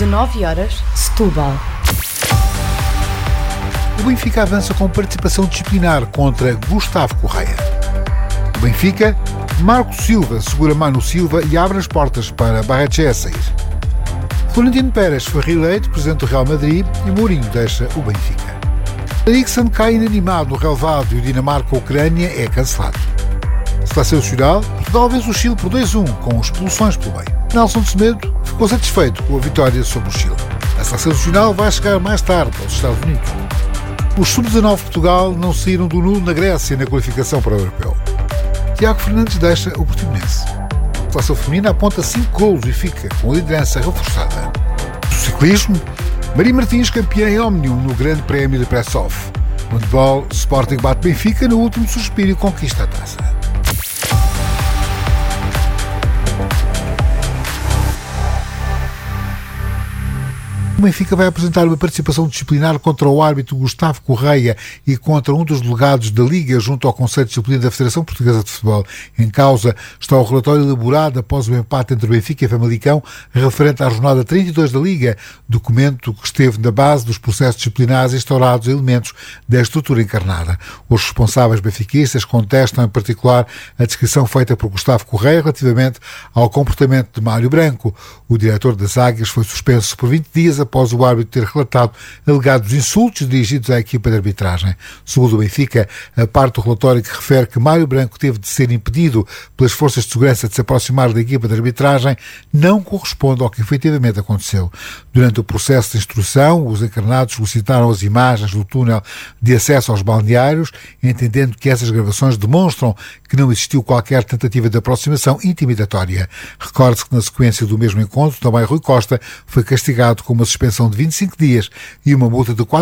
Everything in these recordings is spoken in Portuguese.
19h, Setúbal. O Benfica avança com participação disciplinar contra Gustavo Correia. O Benfica, Marco Silva segura Manu Silva e abre as portas para Barrechea a sair. Florentino Pérez foi reeleito presidente do Real Madrid e Mourinho deixa o Benfica. Eriksen cai inanimado no relvado e o Dinamarca-Ucrânia é cancelado. Seleção Nacional, Portugal vence o Chile por 2-1, com expulsões pelo meio. Nelson de Semedo ficou satisfeito com a vitória sobre o Chile. A Seleção Nacional vai chegar mais tarde aos Estados Unidos. Os sub-19 de Portugal não saíram do nulo na Grécia na qualificação para o Europeu. Tiago Fernandes deixa o Portimonense. A Seleção Feminina aponta 5 golos e fica com a liderança reforçada. No ciclismo, Maria Martins campeã em Omnium no Grande Prémio de Pressov. No handball, Sporting bate Benfica no último suspiro e conquista a taça. O Benfica vai apresentar uma participação disciplinar contra o árbitro Gustavo Correia e contra um dos delegados da Liga junto ao Conselho de Disciplina da Federação Portuguesa de Futebol. Em causa está o relatório elaborado após o empate entre o Benfica e Famalicão referente à jornada 32 da Liga, documento que esteve na base dos processos disciplinares instaurados em elementos da estrutura encarnada. Os responsáveis benfiquistas contestam em particular a descrição feita por Gustavo Correia relativamente ao comportamento de Mário Branco. O diretor das Águias foi suspenso por 20 dias após o árbitro ter relatado alegados insultos dirigidos à equipa de arbitragem. Segundo o Benfica, a parte do relatório que refere que Mário Branco teve de ser impedido pelas forças de segurança de se aproximar da equipa de arbitragem não corresponde ao que efetivamente aconteceu. Durante o processo de instrução, os encarnados solicitaram as imagens do túnel de acesso aos balneários, entendendo que essas gravações demonstram que não existiu qualquer tentativa de aproximação intimidatória. Recorde-se que na sequência do mesmo encontro, também Rui Costa foi castigado com uma suspensão de 25 dias e uma multa de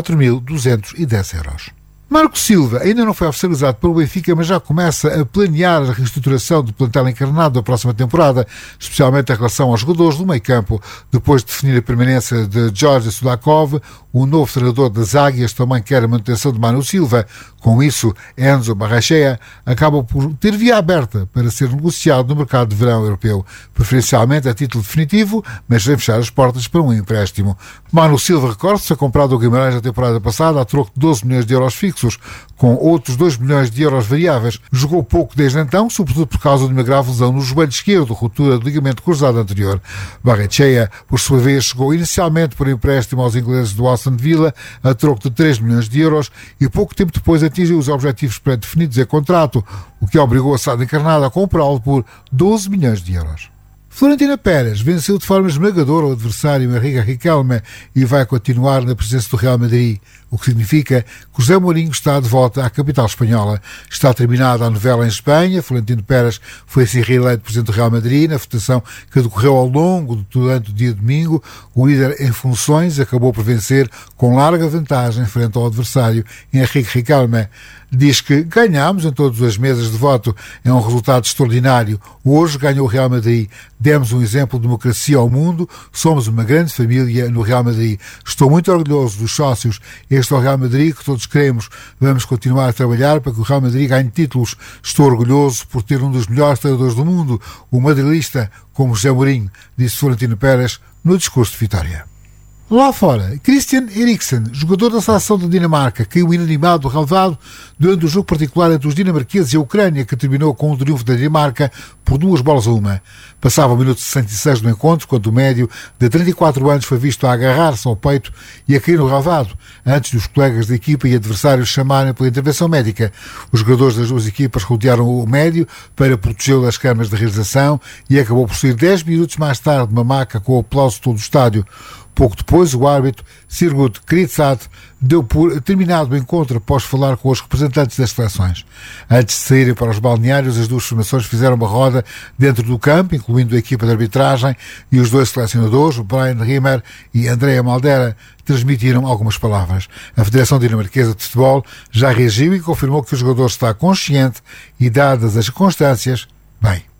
4.210 euros. Marco Silva ainda não foi oficializado pelo Benfica, mas já começa a planear a reestruturação do plantel encarnado da próxima temporada, especialmente em relação aos jogadores do meio-campo. Depois de definir a permanência de George Sudakov, o novo treinador das Águias também quer a manutenção de Manu Silva. Com isso, Enzo Barrechea acaba por ter via aberta para ser negociado no mercado de verão europeu, preferencialmente a título definitivo, mas sem fechar as portas para um empréstimo. Manu Silva, recorde-se, foi comprado ao Guimarães na temporada passada a troco de 12 milhões de euros fixos, com outros 2 milhões de euros variáveis. Jogou pouco desde então, sobretudo por causa de uma grave lesão no joelho esquerdo, ruptura do ligamento cruzado anterior. Barrechea, por sua vez, chegou inicialmente por empréstimo aos ingleses do Aston Villa a troco de 3 milhões de euros e pouco tempo depois atingiu os objetivos pré-definidos em contrato, o que obrigou a SAD Encarnada a comprá-lo por 12 milhões de euros. Florentino Pérez venceu de forma esmagadora o adversário Henrique Riquelme e vai continuar na presença do Real Madrid, o que significa que José Mourinho está de volta à capital espanhola. Está terminada a novela em Espanha. Florentino Pérez foi assim reeleito presidente do Real Madrid na votação que decorreu ao longo durante o dia de domingo. O líder em funções acabou por vencer com larga vantagem frente ao adversário Henrique Riquelme. Diz que ganhámos em todas as mesas de voto. É um resultado extraordinário. Hoje ganhou o Real Madrid. Demos um exemplo de democracia ao mundo. Somos uma grande família no Real Madrid. Estou muito orgulhoso dos sócios. Este é o Real Madrid que todos queremos. Vamos continuar a trabalhar para que o Real Madrid ganhe títulos. Estou orgulhoso por ter um dos melhores treinadores do mundo, o madrilista, como José Mourinho, disse Florentino Pérez no discurso de vitória. Lá fora, Christian Eriksen, jogador da seleção da Dinamarca, caiu inanimado do relvado durante o jogo particular entre os dinamarqueses e a Ucrânia, que terminou com o triunfo da Dinamarca por 2-1. Passava o minuto 66 do encontro, quando o médio de 34 anos foi visto a agarrar-se ao peito e a cair no relvado, antes dos colegas da equipa e adversários chamarem pela intervenção médica. Os jogadores das duas equipas rodearam o médio para protegê-lo das câmaras de realização e acabou por sair 10 minutos mais tarde de uma maca com o aplauso de todo o estádio. Pouco depois, o árbitro Sigurd Kritzat deu por terminado o encontro após falar com os representantes das seleções. Antes de saírem para os balneários, as duas formações fizeram uma roda dentro do campo, incluindo a equipa de arbitragem, e os dois selecionadores, Brian Rimmer e Andrea Maldera, transmitiram algumas palavras. A Federação Dinamarquesa de Futebol já reagiu e confirmou que o jogador está consciente e, dadas as circunstâncias, bem.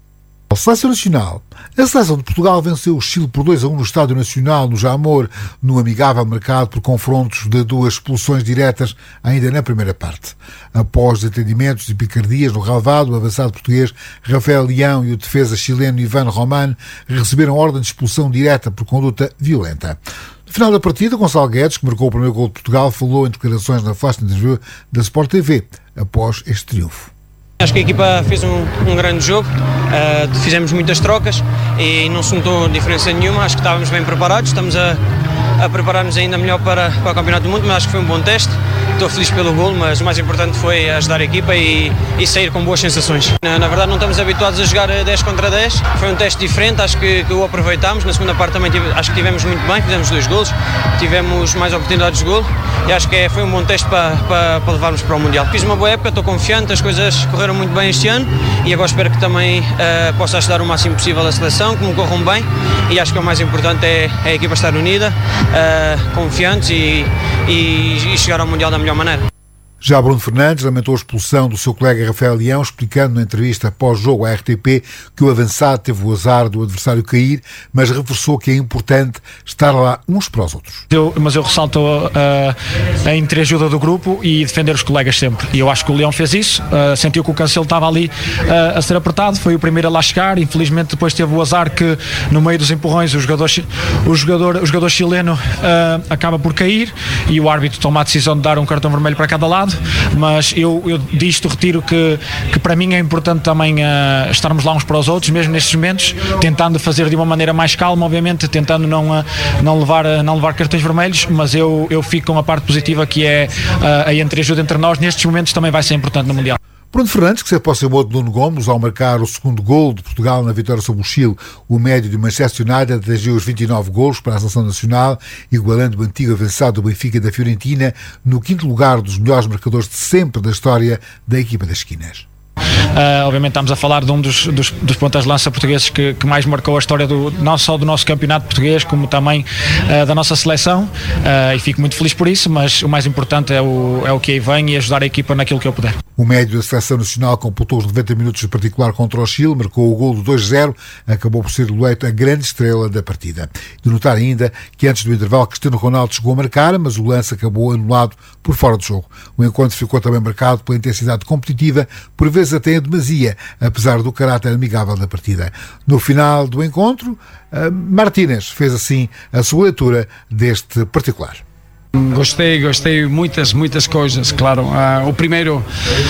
Seleção Nacional. A seleção de Portugal venceu o Chile por 2-1 no Estádio Nacional, no Jamor, no amigável marcado por confrontos de 2 expulsões diretas ainda na primeira parte. Após desentendimentos e picardias no relvado, o avançado português Rafael Leão e o defesa chileno Ivan Román receberam ordem de expulsão direta por conduta violenta. No final da partida, Gonçalo Guedes, que marcou o primeiro gol de Portugal, falou em declarações na flash interview da Sport TV após este triunfo. Acho que a equipa fez um grande jogo, fizemos muitas trocas e não se notou diferença nenhuma. Acho que estávamos bem preparados, estamos a preparar-nos ainda melhor para o Campeonato do Mundo, mas acho que foi um bom teste. Estou feliz pelo gol, mas o mais importante foi ajudar a equipa e sair com boas sensações. Na verdade não estamos habituados a jogar 10 contra 10, foi um teste diferente, acho que o aproveitámos. Na segunda parte também acho que tivemos muito bem, fizemos 2 golos, tivemos mais oportunidades de golo e acho que foi um bom teste para levarmos para o Mundial. Fiz uma boa época, estou confiante, as coisas correram muito bem este ano e agora espero que também possa ajudar o máximo possível a seleção, que me corram bem, e acho que o mais importante é a equipa estar unida, confiantes e chegar ao Mundial da melhor maneira. Já Bruno Fernandes lamentou a expulsão do seu colega Rafael Leão, explicando na entrevista pós-jogo à RTP que o avançado teve o azar do adversário cair, mas reforçou que é importante estar lá uns para os outros. Mas eu ressalto a entreajuda do grupo e defender os colegas sempre. E eu acho que o Leão fez isso, sentiu que o Cancelo estava ali a ser apertado, foi o primeiro a lá chegar. Infelizmente depois teve o azar que no meio dos empurrões o jogador chileno acaba por cair e o árbitro toma a decisão de dar um cartão vermelho para cada lado. Mas eu disto retiro que para mim é importante também estarmos lá uns para os outros, mesmo nestes momentos, tentando fazer de uma maneira mais calma, obviamente, tentando não levar cartões vermelhos, mas eu fico com a parte positiva, que é a entreajuda entre nós. Nestes momentos também vai ser importante no Mundial. Bruno Fernandes, que se aproximou de Nuno Gomes ao marcar o segundo gol de Portugal na vitória sobre o Chile, o médio de Manchester United atingiu os 29 golos para a seleção nacional, igualando o antigo avançado do Benfica e da Fiorentina, no 5º lugar dos melhores marcadores de sempre da história da equipa das esquinas. Obviamente estamos a falar de um dos pontas de lança portugueses que mais marcou a história não só do nosso campeonato português, como também da nossa seleção, e fico muito feliz por isso, mas o mais importante é o que aí vem e ajudar a equipa naquilo que eu puder. O médio da seleção nacional completou os 90 minutos de particular contra o Chile, marcou o gol do 2-0, acabou por ser eleito a grande estrela da partida. De notar ainda que antes do intervalo Cristiano Ronaldo chegou a marcar, mas o lance acabou anulado por fora do jogo. O encontro ficou também marcado pela intensidade competitiva, por vezes até em demasia, apesar do caráter amigável da partida. No final do encontro, Martínez fez assim a sua leitura deste particular. Gostei muitas coisas, claro. O primeiro,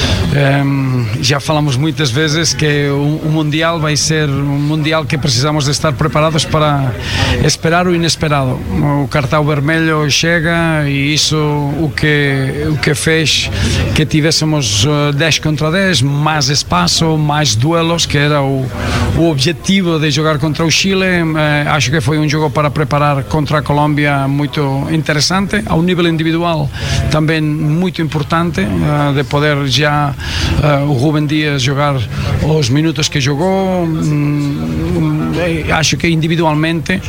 já falamos muitas vezes que o Mundial vai ser um Mundial que precisamos de estar preparados para esperar o inesperado. O cartão vermelho chega e isso o que fez que tivéssemos 10 contra 10, mais espaço, mais duelos, que era o objetivo de jogar contra o Chile. Acho que foi um jogo para preparar contra a Colômbia muito interessante. Ao nível individual também muito importante, de poder já o Rubem Dias jogar os minutos que jogou. Acho que individualmente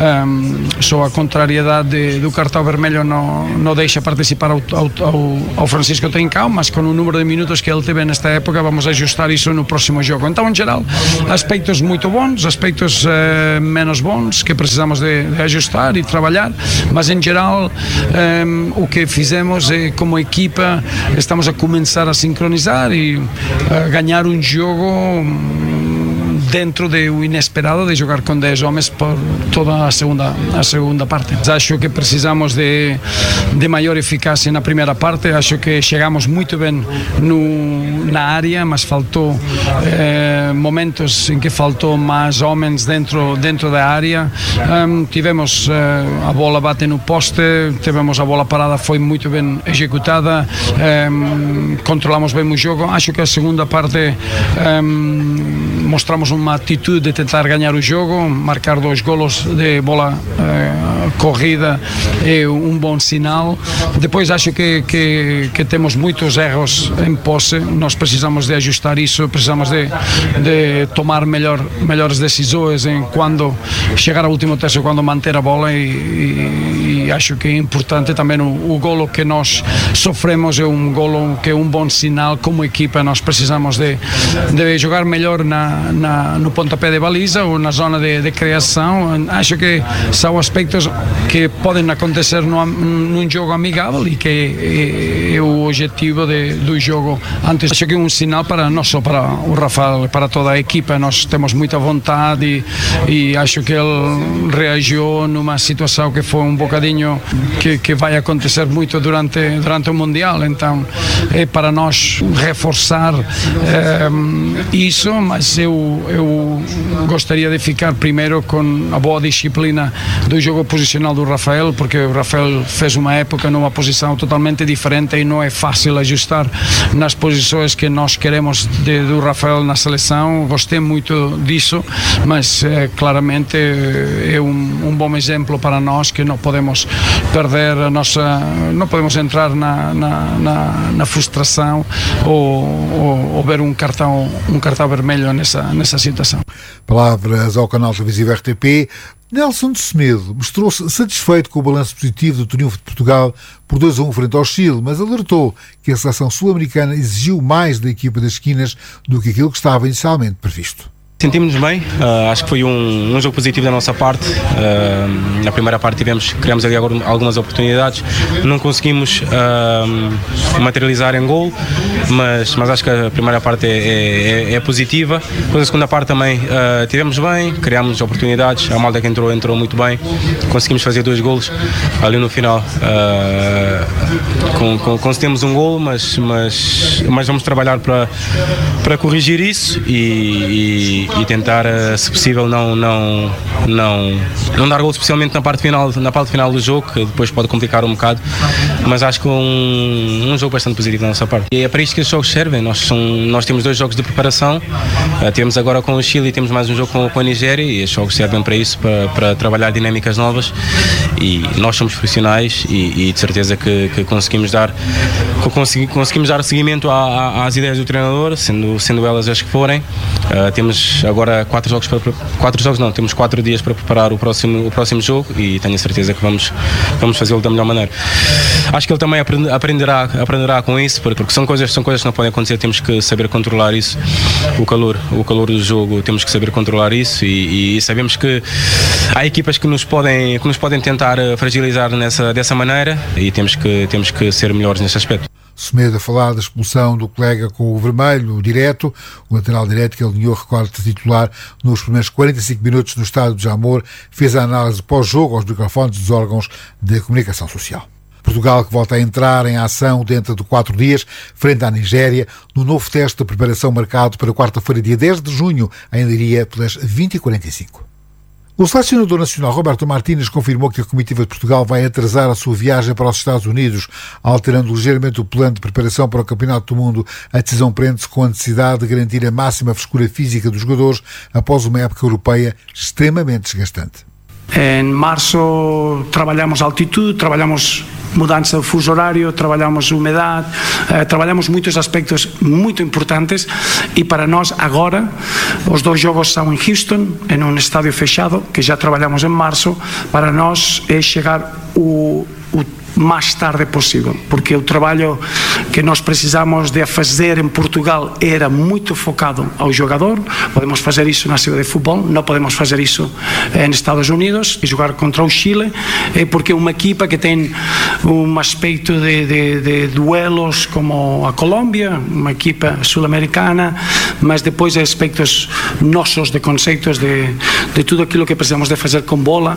só a contrariedade do cartão vermelho não deixa participar ao Francisco Trincão, mas com o número de minutos que ele teve nesta época vamos ajustar isso no próximo jogo. Então, em geral, aspectos muito bons, aspectos menos bons que precisamos de ajustar e trabalhar, mas em geral o que fizemos é, como equipa, estamos a começar a sincronizar e a ganhar um jogo dentro do inesperado de jogar com 10 homens por toda a segunda parte. Acho que precisamos de maior eficácia na primeira parte. Acho que chegamos muito bem na área, mas faltou momentos em que faltou mais homens dentro da área. Tivemos a bola bate no poste, tivemos a bola parada, foi muito bem executada, controlamos bem o jogo. Acho que a segunda parte mostramos uma atitude de tentar ganhar o jogo, marcar 2 golos de bola corrida é um bom sinal. Depois acho que temos muitos erros em posse, nós precisamos de ajustar isso, precisamos de tomar melhores decisões em quando chegar ao último terço, quando manter a bola, e acho que é importante também o golo que nós sofremos, é um golo que é um bom sinal. Como equipa nós precisamos de jogar melhor no pontapé de baliza ou na zona de criação. Acho que são aspectos que podem acontecer num jogo amigável e que é o objetivo do jogo. Antes, acho que é um sinal para não só para o Rafael, para toda a equipa. Nós temos muita vontade e acho que ele reagiu numa situação que foi um bocadinho que vai acontecer muito durante o Mundial. Então é para nós reforçar isso, mas eu gostaria de ficar primeiro com a boa disciplina do jogo posicional do Rafael, porque o Rafael fez uma época numa posição totalmente diferente e não é fácil ajustar nas posições que nós queremos do Rafael na seleção. Gostei muito disso, mas claramente é um bom exemplo para nós, que não podemos perder não podemos entrar na frustração ou ver um cartão vermelho nessa situação. Palavras ao canal televisivo RTP. Nelson de Semedo mostrou-se satisfeito com o balanço positivo do triunfo de Portugal por 2-1 frente ao Chile, mas alertou que a seleção sul-americana exigiu mais da equipa das esquinas do que aquilo que estava inicialmente previsto. Sentimos-nos bem, acho que foi um jogo positivo da nossa parte. Na primeira parte criamos ali algumas oportunidades, não conseguimos materializar em gol, mas acho que a primeira parte é positiva. Depois a segunda parte também tivemos bem, criámos oportunidades, a malta que entrou muito bem, conseguimos fazer 2 golos ali no final. Conseguimos um gol, mas vamos trabalhar para corrigir isso e tentar, se possível, não dar gol, especialmente na parte final do jogo, que depois pode complicar um bocado, mas acho que um jogo bastante positivo da nossa parte. E é para isto que os jogos servem. Nós temos 2 jogos de preparação, temos agora com o Chile e temos mais um jogo com a Nigéria, e os jogos servem para isso, para trabalhar dinâmicas novas, e nós somos profissionais e de certeza que conseguimos dar seguimento às ideias do treinador, sendo elas as que forem. Temos agora 4 dias para preparar o próximo jogo, e tenho a certeza que vamos fazê-lo da melhor maneira. Acho que ele também aprenderá com isso, porque são coisas que não podem acontecer. Temos que saber controlar isso, o calor do jogo, temos que saber controlar isso, e sabemos que há equipas que nos podem tentar fragilizar dessa maneira, e temos que ser melhores nesse aspecto. Semedo a falar da expulsão do colega com o vermelho direto, o lateral direito que alinhou recorde titular nos primeiros 45 minutos no estádio de Jamor, fez a análise pós-jogo aos microfones dos órgãos de comunicação social. Portugal que volta a entrar em ação dentro de 4 dias, frente à Nigéria, no novo teste de preparação marcado para quarta-feira, dia 10 de junho, em Leiria, pelas 20h45. O selecionador nacional Roberto Martínez confirmou que a comitiva de Portugal vai atrasar a sua viagem para os Estados Unidos, alterando ligeiramente o plano de preparação para o Campeonato do Mundo. A decisão prende-se com a necessidade de garantir a máxima frescura física dos jogadores após uma época europeia extremamente desgastante. Em março trabalhamos altitude, trabalhamos mudança do fuso horário, trabalhamos umidade, trabalhamos muitos aspectos muito importantes, e para nós agora os 2 jogos são em Houston, em um estádio fechado, que já trabalhamos em março. Para nós é chegar o mais tarde possível, porque o trabalho que nós precisamos de fazer em Portugal era muito focado ao jogador. Podemos fazer isso na cidade de futebol, não podemos fazer isso nos Estados Unidos e jogar contra o Chile, porque é uma equipa que tem um aspecto de duelos como a Colômbia, uma equipa sul-americana, mas depois aspectos nossos de conceitos de tudo aquilo que precisamos de fazer com bola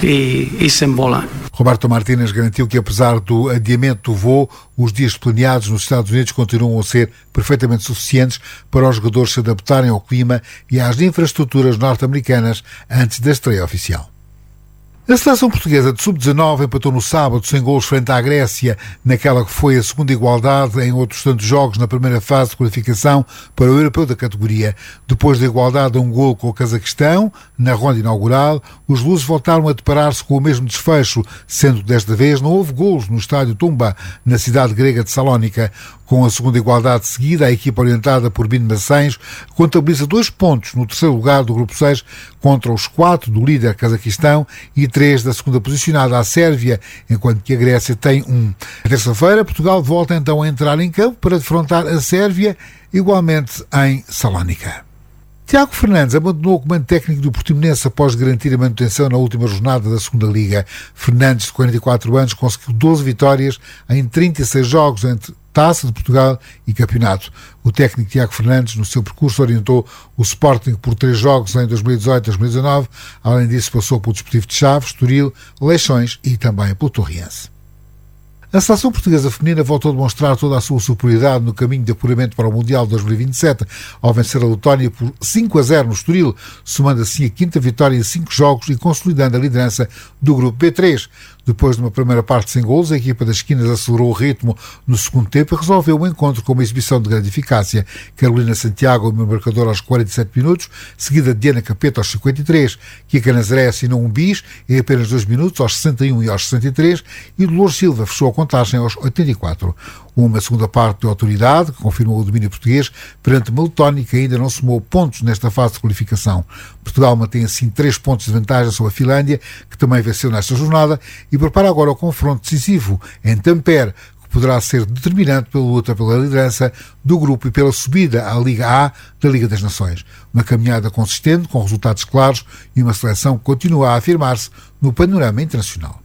e sem bola. Roberto Martínez garantiu que, apesar do adiamento do voo, os dias planeados nos Estados Unidos continuam a ser perfeitamente suficientes para os jogadores se adaptarem ao clima e às infraestruturas norte-americanas antes da estreia oficial. A seleção portuguesa de sub-19 empatou no sábado sem golos frente à Grécia, naquela que foi a segunda igualdade em outros tantos jogos na primeira fase de qualificação para o europeu da categoria. Depois da igualdade a um golo com o Cazaquistão, na ronda inaugural, os lusos voltaram a deparar-se com o mesmo desfecho, sendo que desta vez não houve golos no estádio Tumba, na cidade grega de Salónica. Com a segunda igualdade seguida, a equipa orientada por Bino Maçães contabiliza 2 pontos no terceiro lugar do grupo 6 contra os 4 do líder Cazaquistão e 3 da segunda posicionada, a Sérvia, enquanto que a Grécia tem 1. Na terça-feira, Portugal volta então a entrar em campo para defrontar a Sérvia, igualmente em Salónica. Tiago Fernandes abandonou o comando técnico do Portimonense após garantir a manutenção na última jornada da segunda Liga. Fernandes, de 44 anos, conseguiu 12 vitórias em 36 jogos entre Taça de Portugal e Campeonato. O técnico Tiago Fernandes, no seu percurso, orientou o Sporting por 3 jogos em 2018 e 2019. Além disso, passou pelo Desportivo de Chaves, Estoril, Leixões e também pelo Torriense. A seleção portuguesa feminina voltou a demonstrar toda a sua superioridade no caminho de apuramento para o Mundial de 2027, ao vencer a Letónia por 5-0 no Estoril, somando assim a 5ª vitória em 5 jogos e consolidando a liderança do grupo B3. Depois de uma primeira parte sem golos, a equipa das esquinas acelerou o ritmo no segundo tempo e resolveu o encontro com uma exibição de grande eficácia. Carolina Santiago abriu o marcador aos 47 minutos, seguida de Diana Capeta aos 53. Kika Nazaré assinou um bis em apenas 2 minutos, aos 61 e aos 63, e Dolores Silva fechou a contagem aos 84. Uma segunda parte de autoridade, que confirmou o domínio português, perante uma Letónia que ainda não somou pontos nesta fase de qualificação. Portugal mantém assim 3 pontos de vantagem sobre a Finlândia, que também venceu nesta jornada, e prepara agora o confronto decisivo em Tampere, que poderá ser determinante pela luta pela liderança do grupo e pela subida à Liga A da Liga das Nações. Uma caminhada consistente, com resultados claros, e uma seleção que continua a afirmar-se no panorama internacional.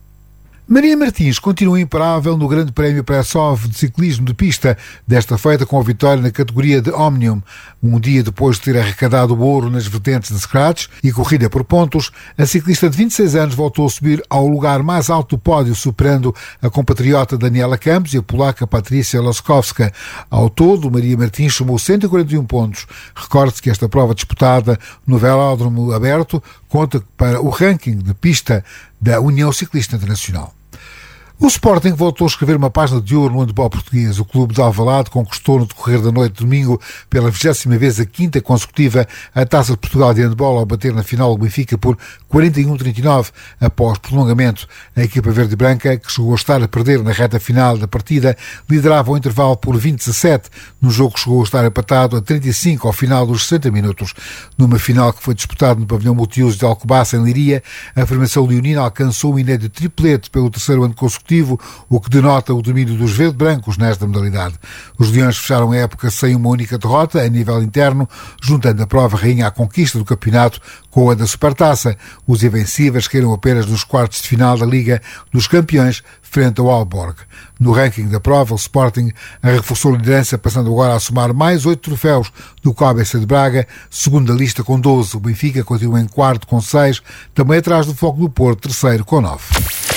Maria Martins continua imparável no Grande Prémio Pressov de ciclismo de pista, desta feita com a vitória na categoria de Omnium. Um dia depois de ter arrecadado o ouro nas vertentes de scratch e corrida por pontos, a ciclista de 26 anos voltou a subir ao lugar mais alto do pódio, superando a compatriota Daniela Campos e a polaca Patrícia Laskowska. Ao todo, Maria Martins somou 141 pontos. Recorde-se que esta prova disputada no velódromo aberto conta para o ranking de pista da União Ciclista Internacional. O Sporting voltou a escrever uma página de ouro no handebol português. O clube de Alvalade conquistou no decorrer da noite de domingo, pela 20ª vez, a 5ª consecutiva, a Taça de Portugal de handebol, ao bater na final o Benfica por 41-39. Após prolongamento, a equipa verde e branca, que chegou a estar a perder na reta final da partida, liderava o intervalo por 20-17, no jogo que chegou a estar empatado a 35 ao final dos 60 minutos. Numa final que foi disputada no pavilhão multiuso de Alcobaça, em Leiria, a formação leonina alcançou um inédito triplete pelo 3º ano consecutivo, o que denota o domínio dos verde-brancos nesta modalidade. Os leões fecharam a época sem uma única derrota a nível interno, juntando a prova rainha à conquista do campeonato com a da Supertaça. Os invencíveis caíram apenas nos quartos de final da Liga dos Campeões, frente ao Aalborg. No ranking da prova, o Sporting reforçou a liderança, passando agora a somar mais 8 troféus do que o ABC de Braga, segundo a lista com 12. O Benfica continua em quarto com 6, também atrás do Foco do Porto, terceiro com 9.